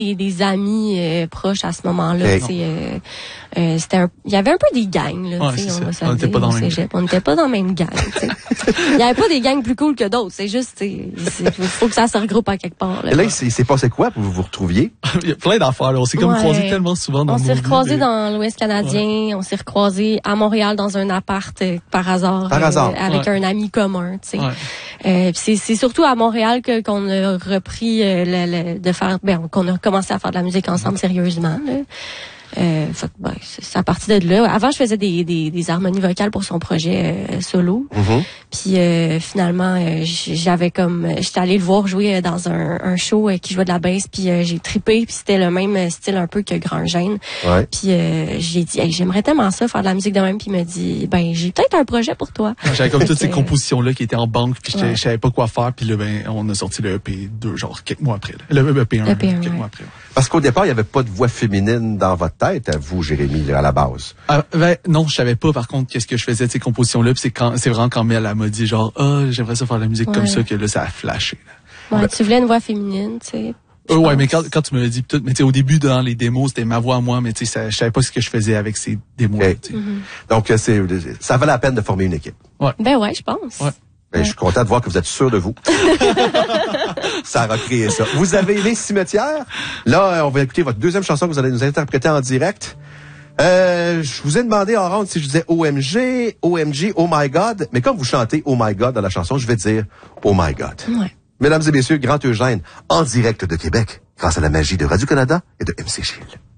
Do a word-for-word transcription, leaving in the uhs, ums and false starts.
des, des amis euh, proches à ce moment-là. Hey. Euh, euh, c'était un, il y avait un peu des gangs. Là, ouais, on va se on n'était pas dans le même. On n'était pas dans le même gang. Il y avait pas des gangs plus cool que d'autres. C'est juste, il faut que ça se regroupe à quelque part. Là, Et là, il s'est passé quoi pour que vous vous retrouviez? Il y a plein d'affaires. Là. On s'est comme Ouais. croisés tellement souvent dans on nos s'est vies, recroisés mais... dans l'Ouest canadien. Ouais. On s'est recroisés à Montréal dans un appart euh, par hasard. Par hasard. Euh, avec ouais. un ami commun. Tu sais. Ouais. Euh, c'est, c'est surtout à Montréal que qu'on a repris euh, le, le, de faire, ben, qu'on a commencé à faire de la musique ensemble sérieusement. Là. Euh, fait que, ben, c'est à partir de là. Avant, je faisais des, des, des harmonies vocales pour son projet euh, solo. Mm-hmm. Puis euh, finalement, euh, j'avais comme, j'étais allée le voir jouer dans un, un show euh, qui jouait de la bass. Puis euh, j'ai trippé. Puis c'était le même style un peu que Grand Gêne. Ouais. Puis euh, j'ai dit, hey, j'aimerais tellement ça faire de la musique de même. Puis il m'a dit, ben j'ai peut-être un projet pour toi. J'avais comme toutes ces compositions là qui étaient en banque. Puis ouais. je savais pas quoi faire. Puis là, ben, on a sorti le E P deux, genre quelques mois après. Là. Le E P un, E P un quelques ouais. mois après. Ouais. Parce qu'au départ, il n'y avait pas de voix féminine dans votre tête, à vous, Jérémy, là, à la base. Ah, ben, non, je savais pas, par contre, qu'est-ce que je faisais de ces compositions-là. Puis c'est quand, c'est vraiment quand Mel, elle m'a dit, genre, ah, oh, j'aimerais ça faire de la musique ouais. comme ça, que là, ça a flashé. Là. Ouais, ben, tu voulais une voix féminine, tu sais. Euh, ouais, mais quand, quand tu me l'as dit, tout, mais tu sais, au début, dans les démos, c'était ma voix à moi, mais tu sais, je savais pas ce que je faisais avec ces démos. Okay. Mm-hmm. Donc, c'est, ça valait la peine de former une équipe. Ouais. Ben ouais, je pense. Ouais. Ben, ouais. Je suis content de voir que vous êtes sûr de vous. Ça a recréé ça. Vous avez aimé Cimetière? Là, on va écouter votre deuxième chanson que vous allez nous interpréter en direct. Euh, je vous ai demandé en ronde si je disais O M G, O M G, Oh My God. Mais comme vous chantez Oh My God dans la chanson, je vais dire Oh My God. Ouais. Mesdames et messieurs, Grand Eugène, en direct de Québec, grâce à la magie de Radio-Canada et de M C Gilles.